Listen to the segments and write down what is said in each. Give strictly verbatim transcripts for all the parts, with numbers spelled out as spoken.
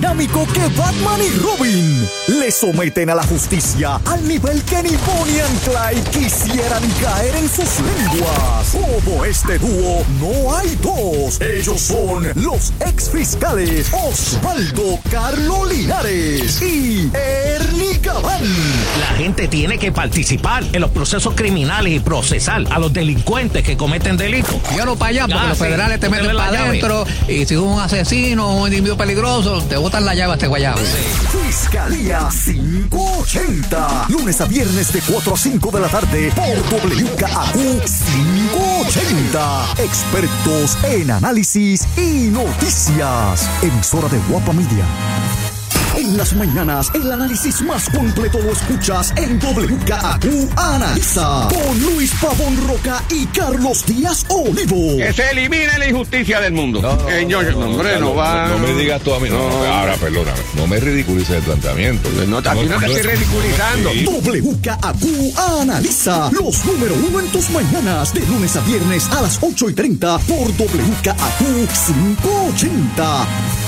dinámico que Batman y Robin. Le someten a la justicia al nivel que ni Bonnie and Clyde quisieran caer en sus lenguas. Como este dúo, no hay dos. Ellos son los ex fiscales Osvaldo Carlo Linares y Ernie Gabán. La gente tiene que participar en los procesos criminales y procesar a los delincuentes que cometen delitos. Yo no para allá, porque ah, los sí. federales te meten para adentro y si es un asesino o un individuo peligroso, te botan la llave a este guayabo. Sí. Fiscalía quinientos ochenta. Lunes a viernes de cuatro a cinco de la tarde por W K A Q quinientos ochenta. Expertos en análisis y noticias. Emisora de Guapa Media. En las mañanas, el análisis más completo lo escuchas en W K A Q Analiza con Luis Pavón Roca y Carlos Díaz Olivo. Que se elimine la injusticia del mundo. No, no, eh, yo, no, no, hombre, no, no, va. no, no me digas tú a mí. No, no, ahora, perdóname. No me ridiculices el planteamiento. No, no, aquí no te estoy ridiculizando. Sí. W K A Q Analiza los número uno en tus mañanas de lunes a viernes a las ocho y treinta por W K A Q quinientos ochenta.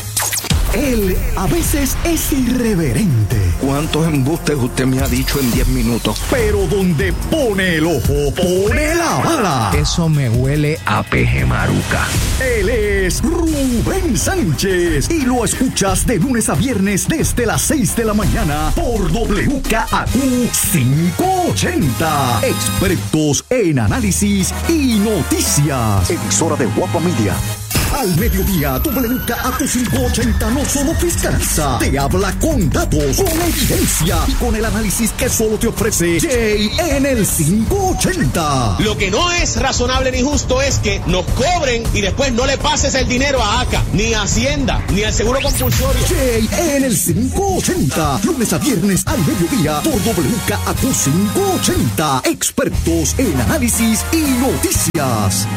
Él a veces es irreverente. ¿Cuántos embustes usted me ha dicho en diez minutos? Pero donde pone el ojo, pone la bala. Eso me huele a peje maruca. Él es Rubén Sánchez y lo escuchas de lunes a viernes desde las seis de la mañana por W K A Q quinientos ochenta. Expertos en análisis y noticias. Emisora de Guapa Media. Al mediodía, W K A Q quinientos ochenta no solo fiscaliza, te habla con datos, con evidencia y con el análisis que solo te ofrece Jay en el quinientos ochenta. Lo que no es razonable ni justo es que nos cobren y después no le pases el dinero a ACA, ni a Hacienda, ni al Seguro Compulsorio. Jay en el quinientos ochenta, lunes a viernes al mediodía por W K A Q quinientos ochenta. Expertos en análisis y noticias.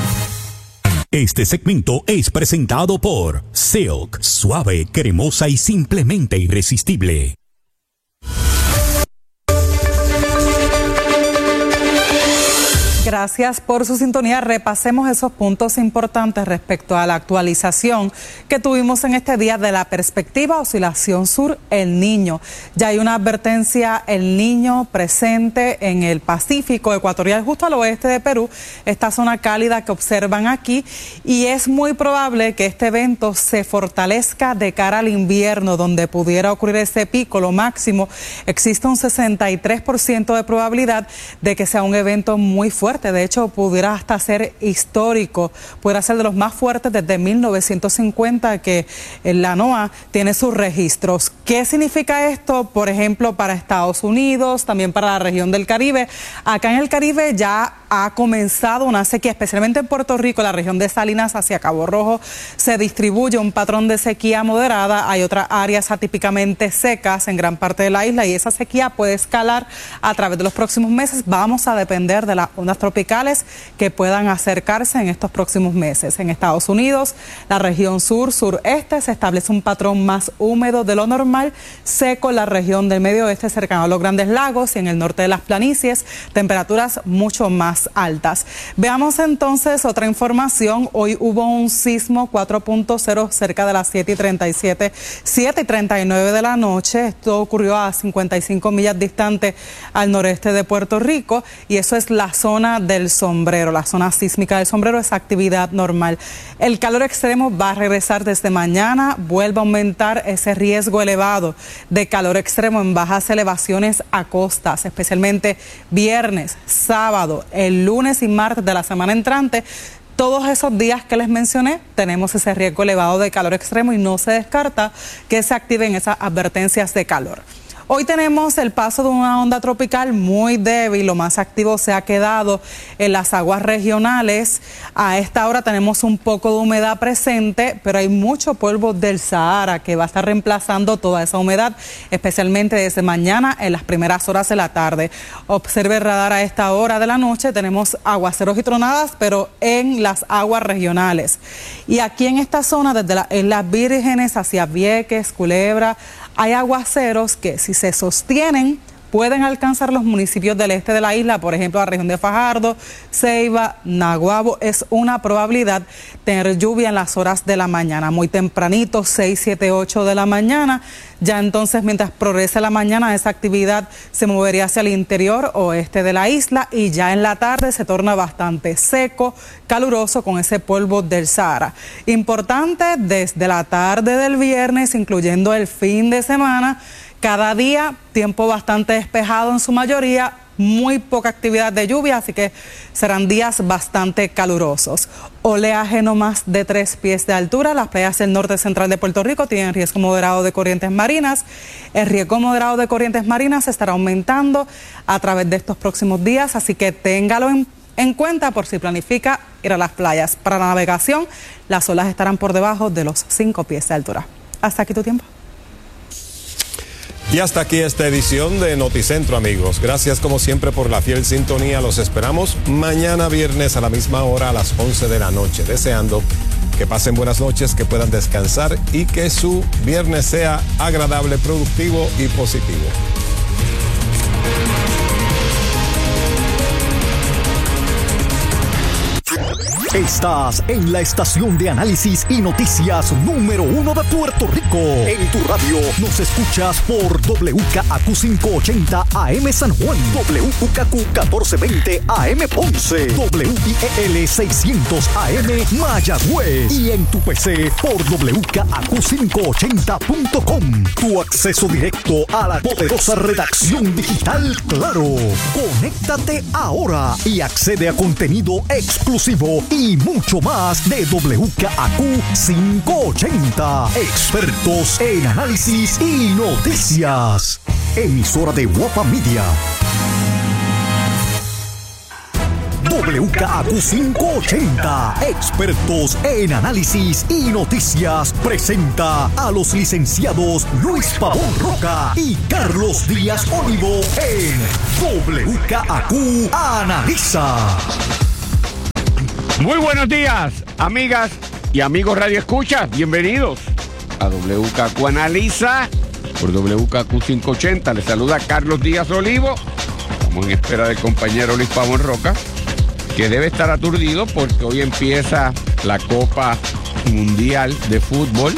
Este segmento es presentado por Silk, suave, cremosa y simplemente irresistible. Gracias por su sintonía. Repasemos esos puntos importantes respecto a la actualización que tuvimos en este día de la perspectiva oscilación sur El Niño. Ya hay una advertencia El Niño presente en el Pacífico ecuatorial, justo al oeste de Perú, esta zona cálida que observan aquí, y es muy probable que este evento se fortalezca de cara al invierno, donde pudiera ocurrir ese pico. Lo máximo, existe un sesenta y tres por ciento de probabilidad de que sea un evento muy fuerte. De hecho, pudiera hasta ser histórico, pudiera ser de los más fuertes desde mil novecientos cincuenta que la NOAA tiene sus registros. ¿Qué significa esto, por ejemplo, para Estados Unidos, también para la región del Caribe? Acá en el Caribe ya ha comenzado una sequía, especialmente en Puerto Rico, la región de Salinas hacia Cabo Rojo, se distribuye un patrón de sequía moderada. Hay otras áreas atípicamente secas en gran parte de la isla y esa sequía puede escalar a través de los próximos meses. Vamos a depender de las ondas tropicales que puedan acercarse en estos próximos meses. En Estados Unidos, la región sur, sureste, se establece un patrón más húmedo de lo normal, seco en la región del medio oeste cercano a los Grandes Lagos y en el norte de las planicies, temperaturas mucho más altas. Veamos entonces otra información. Hoy hubo un sismo cuatro punto cero cerca de las siete y treinta y siete, siete y treinta y nueve de la noche. Esto ocurrió a cincuenta y cinco millas distante al noreste de Puerto Rico y eso es la zona del Sombrero, la zona sísmica del Sombrero, es actividad normal. El calor extremo va a regresar desde mañana, vuelve a aumentar ese riesgo elevado de calor extremo en bajas elevaciones a costas, especialmente viernes, sábado, el lunes y martes de la semana entrante. Todos esos días que les mencioné, tenemos ese riesgo elevado de calor extremo y no se descarta que se activen esas advertencias de calor. Hoy tenemos el paso de una onda tropical muy débil, lo más activo se ha quedado en las aguas regionales. A esta hora tenemos un poco de humedad presente, pero hay mucho polvo del Sahara que va a estar reemplazando toda esa humedad, especialmente desde mañana en las primeras horas de la tarde. Observe el radar a esta hora de la noche, tenemos aguaceros y tronadas, pero en las aguas regionales. Y aquí en esta zona, desde la, en las Vírgenes hacia Vieques, Culebra, hay aguaceros que si se sostienen pueden alcanzar los municipios del este de la isla, por ejemplo, la región de Fajardo, Ceiba, Naguabo. Es una probabilidad tener lluvia en las horas de la mañana, muy tempranito, seis, siete, ocho de la mañana. Ya entonces, mientras progrese la mañana, esa actividad se movería hacia el interior oeste de la isla y ya en la tarde se torna bastante seco, caluroso con ese polvo del Sahara. Importante, desde la tarde del viernes, incluyendo el fin de semana, cada día tiempo bastante despejado en su mayoría, muy poca actividad de lluvia, así que serán días bastante calurosos. Oleaje no más de tres pies de altura. Las playas del norte central de Puerto Rico tienen riesgo moderado de corrientes marinas. El riesgo moderado de corrientes marinas estará aumentando a través de estos próximos días, así que téngalo en, en cuenta por si planifica ir a las playas. Para la navegación, las olas estarán por debajo de los cinco pies de altura. Hasta aquí tu tiempo. Y hasta aquí esta edición de Noticentro, amigos. Gracias como siempre por la fiel sintonía. Los esperamos mañana viernes a la misma hora, a las once de la noche. Deseando que pasen buenas noches, que puedan descansar y que su viernes sea agradable, productivo y positivo. Estás en la estación de análisis y noticias número uno de Puerto Rico. En tu radio nos escuchas por W K A Q quinientos ochenta A M San Juan, W K Q catorce veinte A M Ponce, W I E L seiscientos A M Mayagüez y en tu P C por W K A Q quinientos ochenta punto com. Tu acceso directo a la poderosa redacción digital Claro. Conéctate ahora y accede a contenido exclusivo y mucho más de W K A Q quinientos ochenta. Expertos en análisis y noticias. Emisora de Guapa Media. W K A Q quinientos ochenta, expertos en análisis y noticias, presenta a los licenciados Luis Pavón Roca y Carlos Díaz Olivo en W K A Q Analiza. Muy buenos días, amigas y amigos Radio Escucha. Bienvenidos a W K Q Analiza por W K Q quinientos ochenta. Les saluda Carlos Díaz Olivo. Estamos en espera del compañero Luis Pavón Roca, que debe estar aturdido porque hoy empieza la Copa Mundial de Fútbol.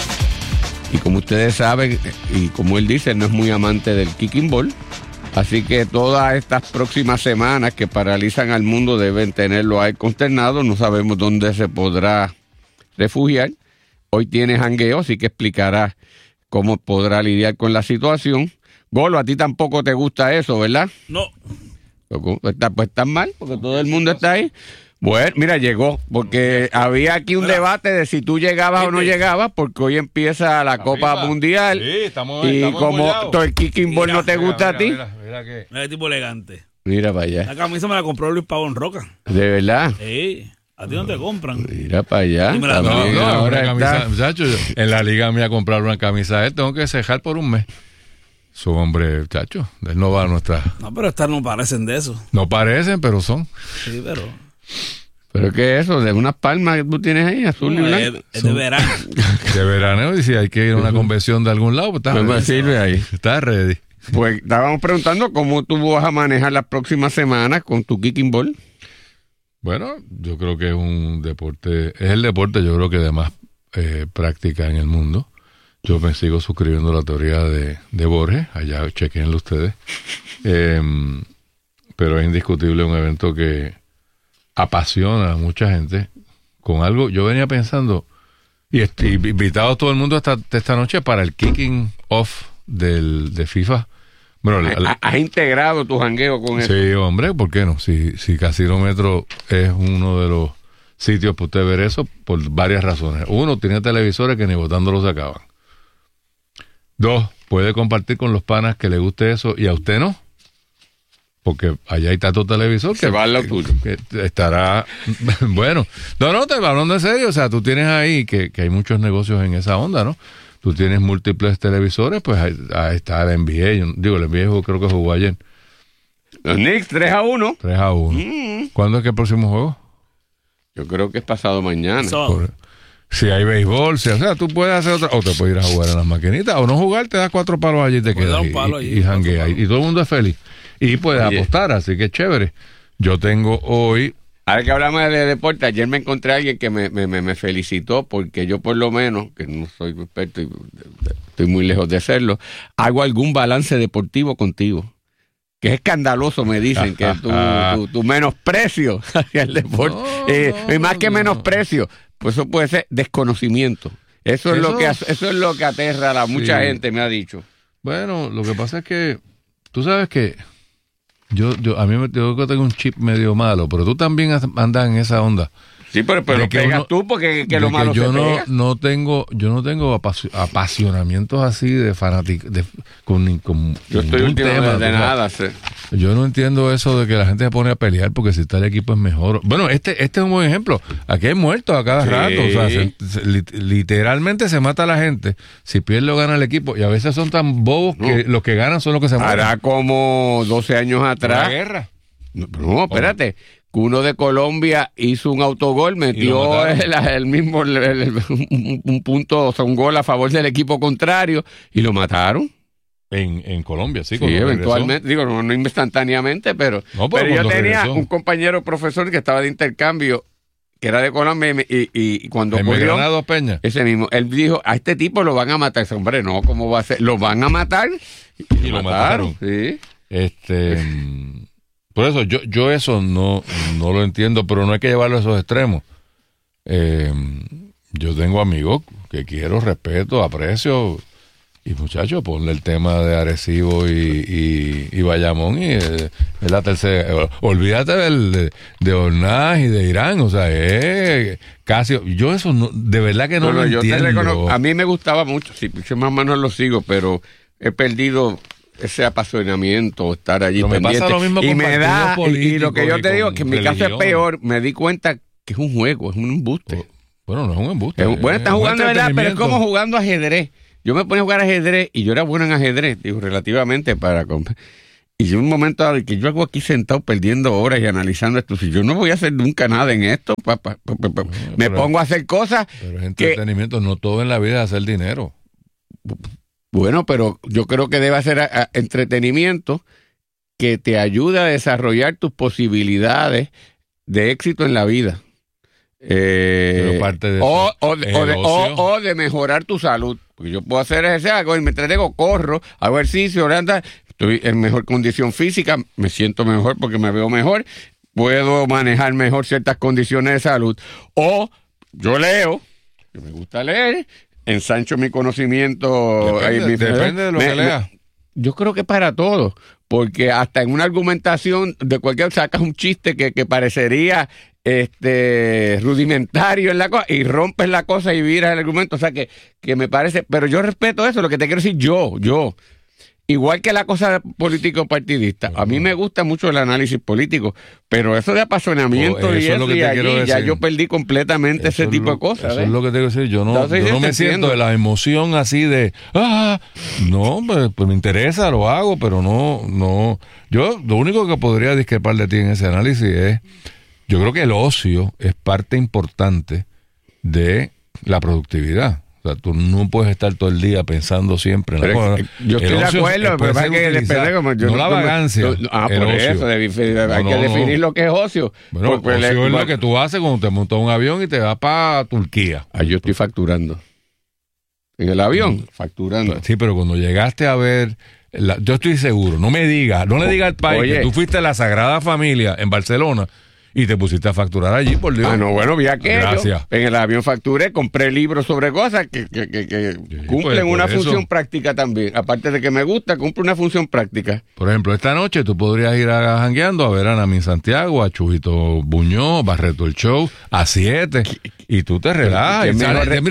Y como ustedes saben, y como él dice, no es muy amante del kicking ball. Así que todas estas próximas semanas que paralizan al mundo deben tenerlo ahí consternado. No sabemos dónde se podrá refugiar. Hoy tiene jangueo, así que explicará cómo podrá lidiar con la situación. Golo, a ti tampoco te gusta eso, ¿verdad? No. Pues está, pues está mal, porque todo el mundo está ahí. Bueno, mira, llegó, porque había aquí un debate de si tú llegabas o no llegabas, porque hoy empieza la Copa Arriba. Mundial. Sí, estamos, y estamos como embollados. todo el kicking ball no te Mira, gusta mira, a ti. Mira, mira, mira Mira qué tipo elegante. Mira para allá. La camisa me la compró Luis Pavón Roca. De verdad. Sí. A ti no te compran. Mira para allá. Dime la- No, También no, ahora una camisa, está- muchacho, yo en la liga me voy a comprar una camisa de él, tengo que cejar por un mes. Su hombre, muchacho, él no va a nuestra... No, pero estas no parecen de eso. No parecen, pero son. Sí, pero. ¿Pero qué es eso? ¿De unas palmas que tú tienes ahí, azul No, y es, blanco? es de verano. De veraneo, y si hay que ir a una convención de algún lado, pues está Pues me ready. sirve ahí. Está ready. Pues estábamos preguntando cómo tú vas a manejar las próximas semanas con tu kicking ball. Bueno, yo creo que es un deporte, es el deporte yo creo que de más eh, práctica en el mundo. Yo me sigo suscribiendo a la teoría de, de Borges, allá chequenlo ustedes. Eh, pero es indiscutible un evento que apasiona a mucha gente con algo. Yo venía pensando, y estoy invitado a todo el mundo esta, esta noche para el kicking off del, de FIFA. Bueno, la- la- ¿Has integrado tu jangueo con eso? Sí, hombre, ¿por qué no? Si, si Casinómetro es uno de los sitios para usted ver eso, por varias razones. Uno, tiene televisores que ni botándolos se acaban. Dos, puede compartir con los panas que le guste eso y a usted no. Porque allá hay tanto televisor que, Se va al lado tuyo. que estará... bueno, no, no, te hablando en serio. O sea, tú tienes ahí que, que hay muchos negocios en esa onda, ¿no? Tú tienes múltiples televisores, pues ahí, ahí está el N B A. Yo digo, el N B A creo que jugó ayer. Los Knicks tres a uno. tres a uno. Mm. ¿Cuándo es que el próximo juego? Yo creo que es pasado mañana. So, Por- Si hay béisbol, si, o sea, tú puedes hacer otra, o te puedes ir a jugar en las maquinitas, o no jugar, te das cuatro palos allí y te quedas. Y, y, y janguea, y todo el mundo es feliz. Y puedes Oye. apostar, así que es chévere. Yo tengo hoy... Ahora que hablamos de deporte, ayer me encontré a alguien que me, me, me felicitó porque yo por lo menos, que no soy experto y estoy muy lejos de serlo, hago algún balance deportivo contigo. Que es escandaloso, me dicen, que tu, tu, tu menosprecio hacia el deporte. No, eh, no, y más que menosprecio, pues eso puede ser desconocimiento. Eso, eso es lo que eso es lo que aterra a la, mucha sí. gente, me ha dicho. Bueno, lo que pasa es que tú sabes que yo, yo a mí me tengo que tener un chip medio malo, pero tú también andas en esa onda. Sí, pero, pero lo pegas uno, tú porque que lo malo que yo se no, pega. no tengo, yo no tengo apasio, apasionamientos así de fanático de, con, con yo estoy último tema, de nada. Sí. Yo no entiendo eso de que la gente se pone a pelear porque si está el equipo es mejor. Bueno, este, este es un buen ejemplo. Aquí hay muertos a cada sí. rato. O sea, se, se, literalmente se mata a la gente si pierde o gana el equipo. Y a veces son tan bobos no. que los que ganan son los que se mueren. Hará como doce años atrás. ¿La guerra? No, no espérate. Que uno de Colombia hizo un autogol, metió el, el mismo el, el, un, un punto, o sea, un gol a favor del equipo contrario y lo mataron. En, en Colombia, sí. Sí, eventualmente, digo, no, no instantáneamente, pero, no, pero, pero yo tenía regresó. un compañero profesor que estaba de intercambio, que era de Colombia, y, y, y cuando ocurrió Peña. ese mismo, él dijo, a este tipo lo van a matar. Ese hombre, no, ¿cómo va a ser? Lo van a matar. Y, y lo mataron. mataron. Sí. Este... Por eso, yo yo eso no, no lo entiendo, pero no hay que llevarlo a esos extremos. Eh, yo tengo amigos que quiero, respeto, aprecio, y muchachos, ponle el tema de Arecibo y, y, y Bayamón, y es, es la tercera. Olvídate del, de, de Ornaz y de Irán, o sea, es casi. Yo eso no, de verdad que no bueno, lo yo entiendo. Te reconozco, a mí me gustaba mucho, sí, yo más o menos lo sigo, pero he perdido ese apasionamiento, estar allí pero pendiente. Me pasa lo mismo y con me da y lo que yo te digo que en mi caso es peor, me di cuenta que es un juego, es un embuste. Bueno, no es un embuste. Es, bueno, estás jugando de verdad, pero es como jugando ajedrez. Yo me ponía a jugar ajedrez y yo era bueno en ajedrez, digo, relativamente para y yo un momento dado que yo hago aquí sentado perdiendo horas y analizando esto, si yo no voy a hacer nunca nada en esto, pa, pa, pa, pa, pa. No, me pero, pongo a hacer cosas. Pero es entretenimiento, que, no todo en la vida es hacer dinero. Bueno, pero yo creo que debe ser a, a, entretenimiento que te ayude a desarrollar tus posibilidades de éxito en la vida. Eh, pero parte de o, o, de, o, de, o, o de mejorar tu salud. Porque yo puedo hacer ejercicio, hago, me entretengo, corro, hago ejercicio, anda, estoy en mejor condición física, me siento mejor porque me veo mejor, puedo manejar mejor ciertas condiciones de salud. O yo leo, que me gusta leer, ensancho mi conocimiento. Depende, ahí, mi, depende de lo me, que leas. Yo creo que para todo, porque hasta en una argumentación de cualquier sacas un chiste que, que parecería este rudimentario en la cosa y rompes la cosa y viras el argumento, o sea que, que me parece, pero yo respeto eso, lo que te quiero decir yo, yo. Igual que la cosa político-partidista. A mí me gusta mucho el análisis político, pero eso de apasionamiento oh, eso y eso, es lo que y allí, ya yo perdí completamente eso ese tipo lo, de cosas. Eso ¿eh? es lo que tengo que decir. Yo no, Entonces, yo no me siento de la emoción así de, ah, no, pues, pues me interesa, lo hago, pero no, no. Yo lo único que podría discrepar de ti en ese análisis es, yo creo que el ocio es parte importante de la productividad. O sea, tú no puedes estar todo el día pensando siempre en la cosa. Yo estoy de acuerdo, pero hay que depender como yo no, no la vagancia. No, ah, por ocio. Eso, de, de, hay no, que no, definir no. lo que es ocio. Bueno, ocio le, es lo que tú haces cuando te montas un avión y te vas para Turquía. Ah, yo estoy facturando. En el avión, mm. facturando. Sí, pero cuando llegaste a ver, la, yo estoy seguro, no me digas, no le digas al país Oye, que tú fuiste a la Sagrada Familia en Barcelona y te pusiste a facturar allí, por Dios. Ah, no, bueno, vi aquello. Gracias. En el avión facturé, compré libros sobre cosas que, que, que, que sí, cumplen pues, una eso. función práctica también. Aparte de que me gusta, cumple una función práctica. Por ejemplo, esta noche tú podrías ir a jangueando a ver a Nami Santiago, a Chubito Buñó, Barreto el Show, a siete, y tú te relajas. ¿Qué, qué, y sales, mejor, mira, ¿qué,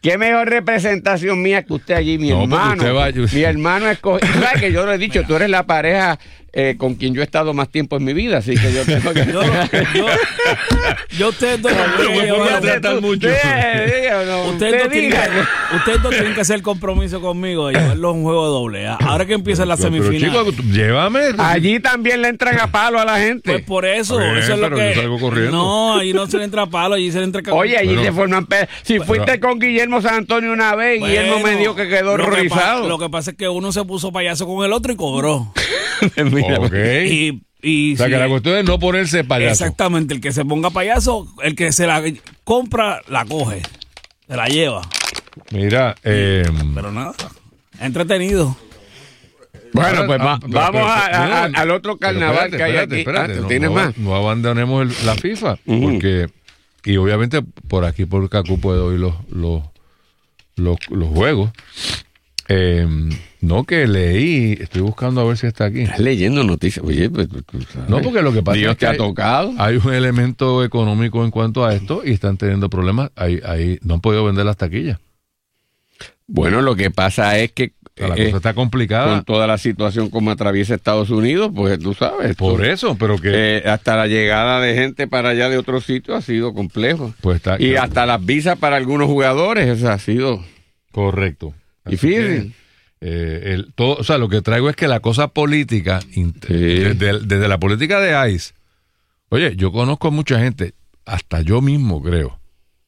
qué mejor representación mía que usted allí, mi No, porque hermano. usted va- yo- Mi hermano escogió. ¿Sabes que yo lo he dicho? Tú eres la pareja eh, con quien yo he estado más tiempo en mi vida, así que yo tengo que. Yo, yo, yo ustedes dos no Yo me tienen pongo a que- tratar mucho. Ustedes dos tienen que- ustedes dos tienen que hacer compromiso conmigo de llevarlo a un juego de doble A. Ahora que empieza la Pero, semifinal. chico, tú- llévame. Allí también le entran a palo a la gente. Pues por eso, Bien, eso es lo pero que. yo salgo corriendo. No, allí no se le entra palo, allí se le entra. Oye, allí Pero- se forman. pe- Si fuiste con Guillermo San Antonio una vez, Bueno, Guillermo me dijo que quedó lo que horrorizado. pa- Lo que pasa es que uno se puso payaso con el otro y cobró. Mira, Ok. Y, y o sea, si- que la cuestión es no ponerse payaso. exactamente, el que se ponga payaso, el que se la compra, la coge, se la lleva. Mira, eh, Pero nada, entretenido. Bueno, pues va- Ah, pero- vamos pero- a- a- no, al otro pero carnaval espérate, que hay espérate, aquí. espérate, Ah, ¿tú no, tienes no, más? No abandonemos el- la FIFA, porque, y obviamente por aquí por Cacú puedo oír los, los, los, los juegos. Eh, no, que leí, estoy buscando a ver si está aquí. Estás leyendo noticias. Oye, pues, tú- tú sabes. No, porque lo que pasa Dios es que te ha hay, tocado. hay un elemento económico en cuanto a esto y están teniendo problemas. Ahí, ahí no han podido vender las taquillas. Bueno, lo que pasa es que O sea, la eh, cosa está complicada. con toda la situación como atraviesa Estados Unidos, pues tú sabes. Por tú- eso, pero que eh, hasta la llegada de gente para allá de otros sitios ha sido complejo. pues está Y hasta las visas para algunos jugadores, o sea, ha sido correcto. Así difícil. que, eh, el, todo, o sea, lo que traigo es que la cosa política, int- Sí. desde, desde la política de ICE, oye, yo conozco mucha gente, hasta yo mismo creo.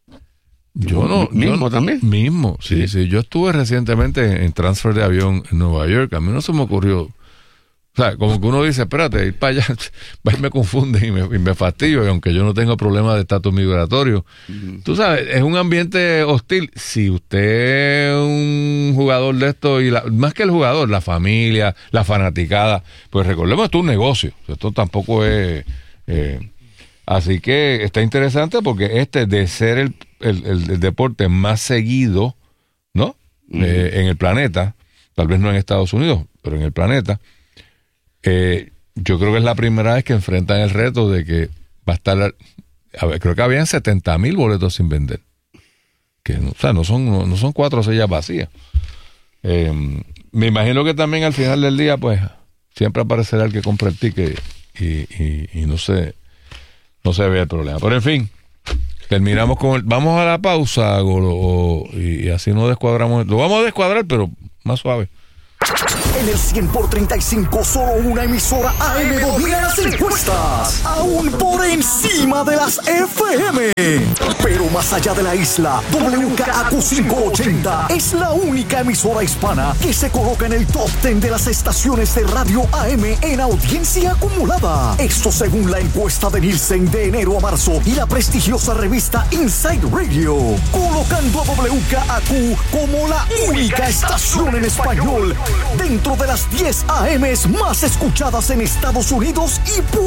Yo no. ¿Mismo yo- también? Mismo, sí, sí, Yo estuve recientemente en, en transfer de avión en Nueva York. A mí no se me ocurrió. O sea, como que uno dice, espérate, ir para allá, va y me confunde y me, y me fastidio, y aunque yo no tengo problema de estatus migratorio. Tú sabes, es un ambiente hostil. Si usted es un jugador de esto, y la- más que el jugador, la familia, la fanaticada, pues recordemos, esto es un negocio. Esto tampoco es... eh, así que está interesante porque este de ser el, el, el- el deporte más seguido, ¿no? Eh, en el planeta, tal vez no en Estados Unidos, pero en el planeta, eh, yo creo que es la primera vez que enfrentan el reto de que va a estar, a ver, creo que habían setenta mil boletos sin vender. Que, no- o sea, no son, no, no son cuatro sillas vacías. Eh, me imagino que también al final del día, pues, siempre aparecerá el que compra el ticket y, y, y no sé. No se ve el problema. Pero en fin, terminamos con el... Vamos a la pausa, Golo, o- y, y así no descuadramos. Lo vamos a descuadrar, pero más suave. En el cien por treinta y cinco, solo una emisora A M domina las encuestas, aún por encima de las F M. Pero más allá de la isla, W K A Q quinientos ochenta es la única emisora hispana que se coloca en el top diez de las estaciones de radio A M en audiencia acumulada. Esto según la encuesta de Nielsen de enero a marzo y la prestigiosa revista Inside Radio, colocando a W K A Q como la única estación en español dentro de las diez A Ms más escuchadas en Estados Unidos y